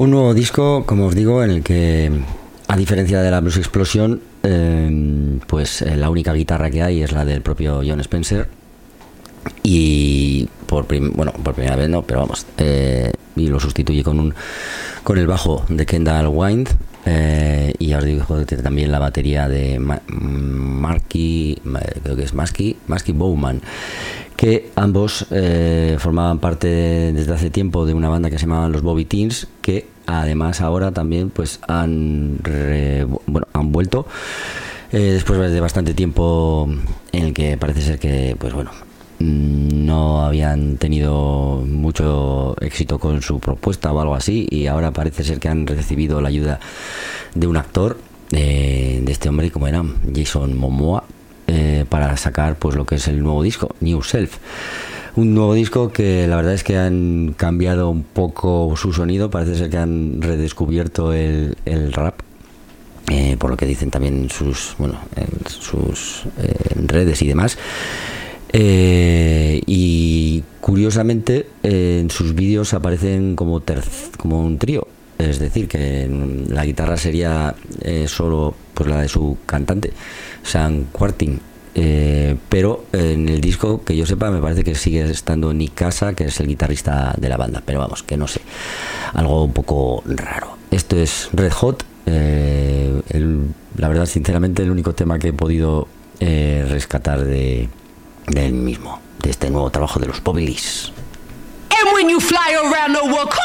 Un nuevo disco, como os digo, en el que, a diferencia de la Blues Explosion, pues la única guitarra que hay es la del propio Jon Spencer. Y por primera vez no, pero vamos, y lo sustituye con el bajo de Kendall Wind, y ya os digo también la batería de creo que es Marky Bowman, que ambos formaban parte desde hace tiempo de una banda que se llamaban los Bobby Teens, que además ahora también pues han vuelto después de bastante tiempo en el que parece ser que pues bueno, no habían tenido mucho éxito con su propuesta o algo así, y ahora parece ser que han recibido la ayuda de un actor, de este hombre, como era Jason Momoa, para sacar pues lo que es el nuevo disco, New Self. Un nuevo disco que la verdad es que han cambiado un poco su sonido, parece ser que han redescubierto el rap, por lo que dicen también en sus redes y demás. Y curiosamente en sus vídeos aparecen como un trío, es decir, que la guitarra sería solo pues la de su cantante Sam Quartin, pero en el disco, que yo sepa, me parece que sigue estando Nick Casa, que es el guitarrista de la banda, pero vamos, que no sé, algo un poco raro. Esto es Red Hot, la verdad, sinceramente, el único tema que he podido rescatar del mismo, de este nuevo trabajo de los Bobby Lees.